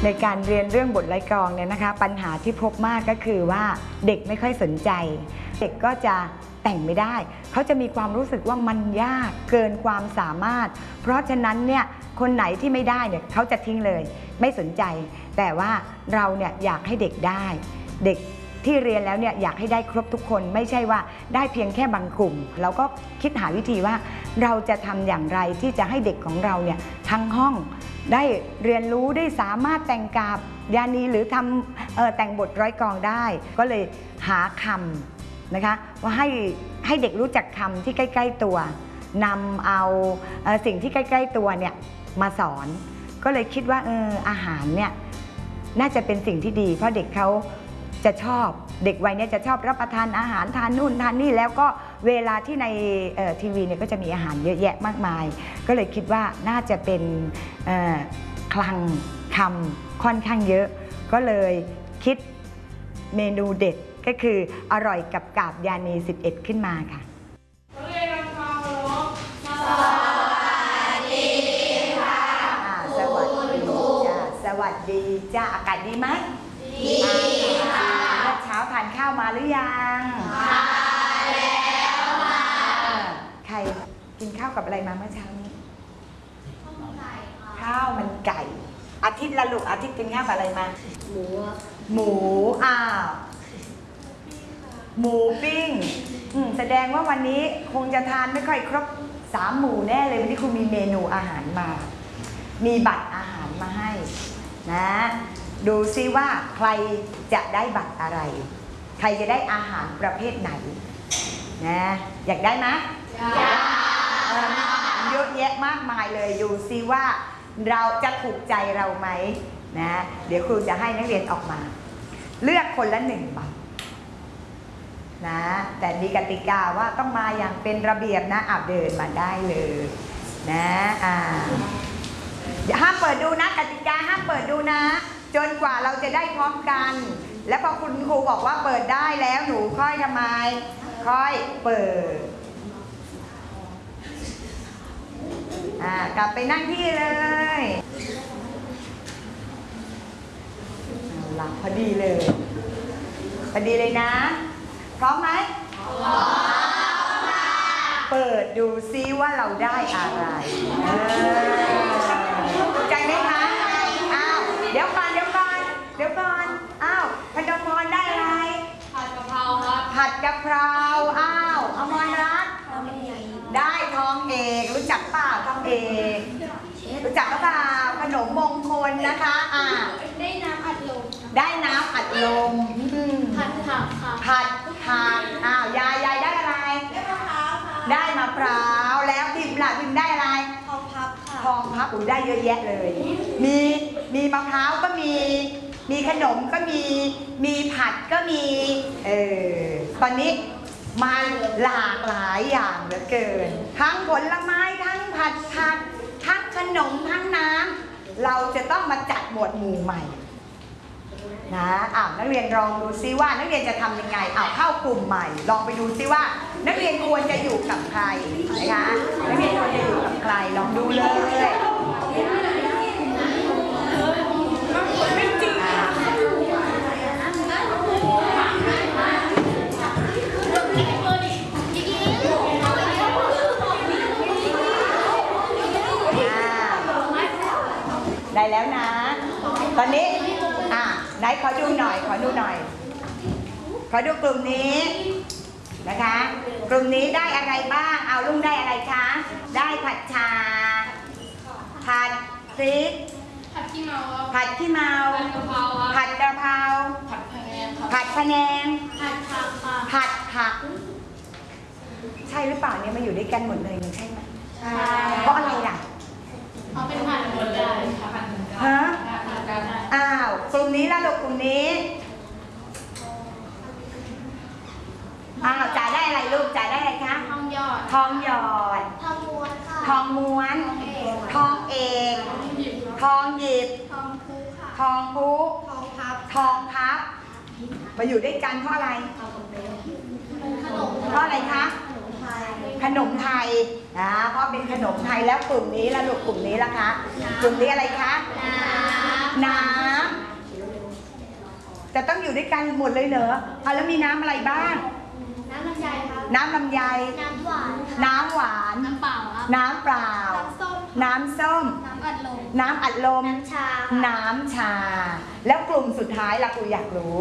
ในการเรียนเรื่องบทไร้กลองเนี่ยนะคะปัญหาที่พบมากก็คือว่าเด็กไม่ค่อยสนใจเด็กก็จะแต่งไม่ได้เขาจะมีความรู้สึกว่ามันยากเกินความสามารถเพราะฉะนั้นเนี่ยคนไหนที่ไม่ได้เนี่ยเขาจะทิ้งเลยไม่สนใจแต่ว่าเราเนี่ยอยากให้เด็กได้เด็กที่เรียนแล้วเนี่ยอยากให้ได้ครบทุกคนไม่ใช่ว่าได้เพียงแค่บางกลุ่มเราก็คิดหาวิธีว่าเราจะทำอย่างไรที่จะให้เด็กของเราเนี่ยทั้งห้องได้เรียนรู้ได้สามารถแต่งกาบยานีหรือทำแต่งบทร้อยกลองได้ก็เลยหาคำนะคะว่าให้เด็กรู้จักคำที่ใกล้ๆตัวนำเอาสิ่งที่ใกล้ๆตัวเนี่ยมาสอนก็เลยคิดว่าอาหารเนี่ยน่าจะเป็นสิ่งที่ดีเพราะเด็กเขาจะชอบเด็กวัยนี้จะชอบรับประทานอาหารทานนู่นทานนี่แล้วก็เวลาที่ในทีวีเนี่ยก็จะมีอาหารเยอะแยะมากมายก็เลยคิดว่าน่าจะเป็นคลังคำค่อนข้างเยอะก็เลยคิดเมนูเด็ดก็คืออร่อยกับกาบยานี11ขึ้นมาค่ะสวัสดีจ้าอากาศดีไหมดีค่ะเมื่อเช้าทานข้าวมาหรือยังทานแล้วค่ะใครกินข้าวกับอะไรมาเมื่อเช้านี้ข้าวมันไก่อาทิตย์ละลูกอาทิตย์กินข้าวกับอะไรมาหมูหมูปิ้งแสดงว่าวันนี้คงจะทานไม่ค่อยครบ3 หมู่แน่เลยวันนี้คุณมีเมนูอาหารมามีบัตรอาหารมาให้นะดูซิว่าใครจะได้บัตรอะไรใครจะได้อาหารประเภทไหนนะอยากได้ไหมอยากมีอาหารเยอะแยะมากมายเลยดูซิว่าเราจะถูกใจเราไหมนะเดี๋ยวครูจะให้นักเรียนออกมาเลือกคนละ1 บัตรนะแต่มีกติกาว่าต้องมาอย่างเป็นระเบียบนะเดินมาได้เลยนะห้ามเปิดดูนะกติกาห้ามเปิดดูนะจนกว่าเราจะได้พร้อมกันแล้วพอคุณครูบอกว่าเปิดได้แล้วหนูค่อยทำไมค่อยเปิดกลับไปนั่งที่เลยหลับพอดีเลยนะพร้อมไหมพร้อมค่ะเปิดดูซิว่าเราได้อะไรใจไหมคะเดี๋ยวก่อนพนมพรได้อะไรผัดกะเพราครับผัดกะเพราอมรรัตน์ได้ทองเอกรู้จักเปล่าทองเอกรู้จักเปล่าขนมมงคลนะคะได้น้ำอัดลมผัดผักค่ะผัดผักยายได้อะไรได้มะพร้าวแล้วพิมพ์ได้อะไรทองพับค่ะทองพับได้เยอะแยะเลยมีมะพร้าวก็มีขนมก็มีผัดก็มีตอนนี้มาหลากหลายอย่างเหลือเกินทั้งผลไม้ทั้งผัดผักทั้งขนมทั้งน้ำเราจะต้องมาจัดหมวดหมู่ใหม่นะนักเรียนลองดูซิว่านักเรียนจะทำยังไงเข้ากลุ่มใหม่ลองไปดูซิว่านักเรียนควรจะอยู่กับใครนะคะนักเรียนควรจะอยู่กับใครลองดูเลยได้แล้วนะตอนนี้ไหนขอดูหน่อยขอดูกลุ่มนี้นะคะกลุ่มนี้ได้อะไรบ้างลุงได้อะไรคะได้ผัดชาผัดพริกผัดขี้เมาผัดกะเพราผัดพะแนงผัดผักใช่หรือเปล่าเนี่ยมาอยู่ด้วยกันหมดเลยใช่ไหมใช่เพราะอะไรล่ะเขาเป็นผัดหมดได้ค่ะกลุ่มนี้ละลูกกลุ่มนี้จ่ายได้อะไรลูกจ่ายได้อะไรคะทองหยอดทองม้วนค่ะทองม้วนทองเอกทองหยิบทองพูทองพับมาอยู่ด้วยกันเพราะอะไรเพราะอะไรคะขนมไทยเพราะเป็นขนมไทยแล้วกลุ่มนี้ละลูกกลุ่มนี้ละคะกลุ่มนี้อะไรคะน้ำจะต้องอยู่ด้วยกันหมดเลยเหรอแล้วมีน้ำอะไรบ้างน้ำลำไยครับน้ำลำไยน้ำหวานน้ำหวานน้ำเปล่าครับน้ำเปล่าน้ำส้มน้ำส้มน้ำอัดลมน้ำอัดลมน้ำชาน้ำชา แล้วกลุ่มสุดท้ายล่ะครูอยากรู้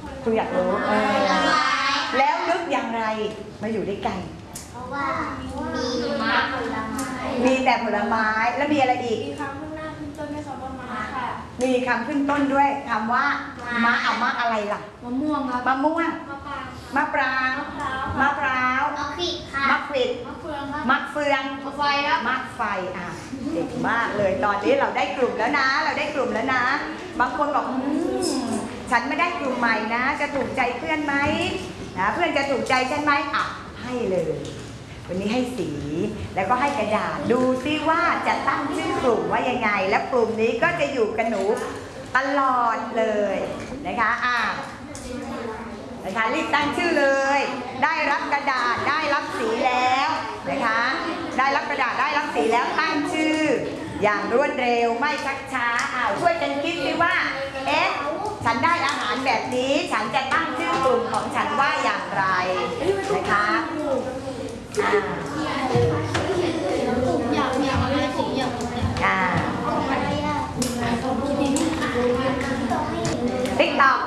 แล้วนึกอย่างไรมาอยู่ด้วยกันเพราะว่ามีมากผลไม้มีแต่ผลไม้แล้วมีอะไรอีกมีคำข้างหน้าขึ้นต้นด้วยคำว่าม้าค่ะมีคำขึ้นต้นด้วยคำว่ามะมะอะไรล่ะมะม่วงครับมะม่วงมะปรางมะพร้าวมะขิดค่ะมะขวิดมะเฟืองครับมะเฟืองมะไฟครับมะไฟเด็กมากเลยตอนนี้เราได้กลุ่มแล้วนะบางคนบอกฉันไม่ได้กลุ่มใหม่นะจะถูกใจเพื่อนไหมนะเพื่อนจะถูกใจฉันไหมให้เลยวันนี้ให้สีแล้วก็ให้กระดาษดูซิว่าจะตั้งชื่อกลุ่มว่ายังไงและกลุ่มนี้ก็จะอยู่กับหนูตลอดเลยนะคะนะคะรีบตั้งชื่อเลยได้รับกระดาษได้รับสีแล้วนะคะได้รับกระดาษได้รับสีแล้วตั้งชื่ออย่างรวดเร็วไม่ชักช้าช่วยกันคิดซิว่าฉันได้อาหารแบบนี้ฉันจะตั้งชื่อกลุ่มของฉันว่าอย่างไรนะคะอยากมีอะไรสีอยากติ๊กต็อก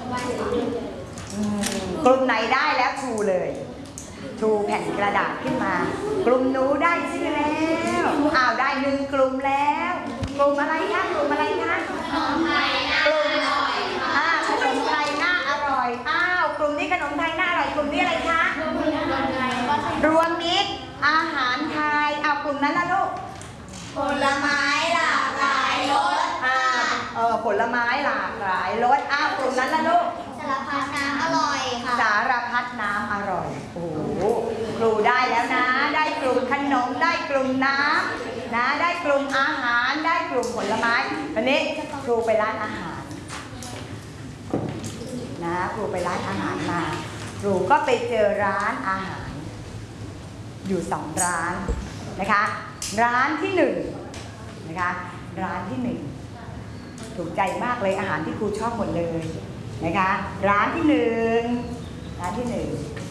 กลุ่มไหนได้แล้วชูเลยชูแผ่นกระดาษขึ้นมากลุ่มหนูได้ชื่อแล้วได้1กลุ่มแล้วกลุ่มอะไรคะกลุ่มอะไรคะขนมไทยน่าอร่อยขนมไทยน่าอร่อยกลุ่มนี้ขนมไทยน่าอร่อยกลุ่มนี้อะไรคะรวมมิตรอาหารไทยกลุ่มนั้นล่ะลูกผลไม้หลากหลายรสผลไม้หลากหลายรสกลุ่มนั้นล่ะลูกสารพัดน้ำอร่อยค่ะสารพัดน้ำอร่อยโอ้โหครูได้แล้วนะได้กลุ่มขนมได้กลุ่มน้ำนะได้กลุ่มอาหารได้กลุ่มผลไม้วันนี้ครูไปร้านอาหารนะครูไปร้านอาหารมาครูก็ไปเจอร้านอาหารอยู่2ร้านนะคะร้านที่1นะคะร้านที่1ถูกใจมากเลยอาหารที่ครูชอบหมดเลยนะคะร้านที่1ร้านที่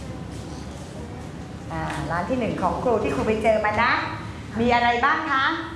1ของครูที่ครูไปเจอมานะมีอะไรบ้างคะ